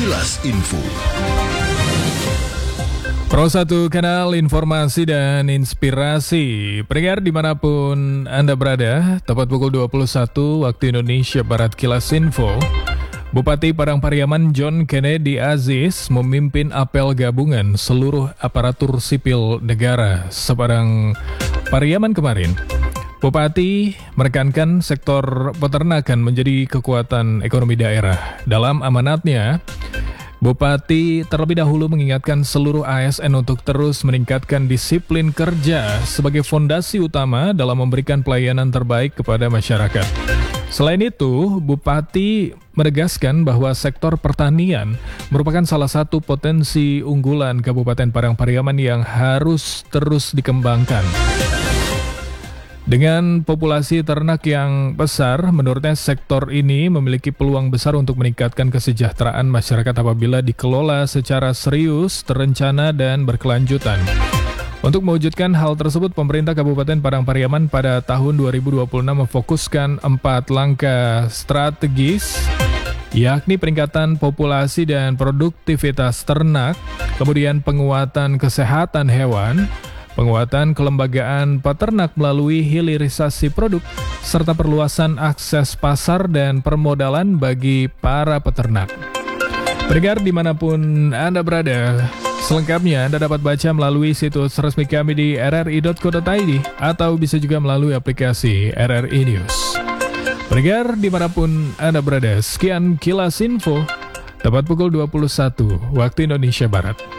Kilas Info. Pro 1 kanal informasi dan inspirasi. Pendengar dimanapun Anda berada, tepat pukul 21 waktu Indonesia Barat, Kilas Info. Bupati Padang Pariaman John Kennedy Aziz memimpin apel gabungan seluruh aparatur sipil negara sepadang Pariaman kemarin. Bupati menekankan sektor peternakan menjadi kekuatan ekonomi daerah. Dalam amanatnya, Bupati terlebih dahulu mengingatkan seluruh ASN untuk terus meningkatkan disiplin kerja sebagai fondasi utama dalam memberikan pelayanan terbaik kepada masyarakat. Selain itu, Bupati menegaskan bahwa sektor pertanian merupakan salah satu potensi unggulan Kabupaten Padang Pariaman yang harus terus dikembangkan. Dengan populasi ternak yang besar, menurutnya sektor ini memiliki peluang besar untuk meningkatkan kesejahteraan masyarakat apabila dikelola secara serius, terencana, dan berkelanjutan. Untuk mewujudkan hal tersebut, pemerintah Kabupaten Padang Pariaman pada tahun 2026 memfokuskan 4 langkah strategis, yakni peningkatan populasi dan produktivitas ternak, kemudian penguatan kesehatan hewan, penguatan kelembagaan peternak melalui hilirisasi produk, serta perluasan akses pasar dan permodalan bagi para peternak. Pendengar dimanapun Anda berada, selengkapnya Anda dapat baca melalui situs resmi kami di rri.co.id atau bisa juga melalui aplikasi RRI News. Pendengar dimanapun Anda berada, sekian Kilas Info, tepat pukul 21 waktu Indonesia Barat.